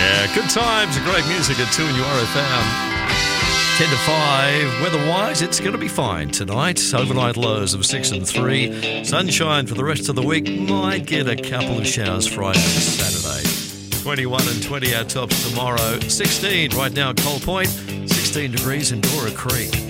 Yeah, good times and great music at 2 and you RFM. 10 to 5. Weather-wise, it's going to be fine tonight. Overnight lows of 6 and 3. Sunshine for the rest of the week. Might get a couple of showers Friday and Saturday. 21 and 20 our tops tomorrow. 16 right now at Coal Point. 16 degrees in Dora Creek.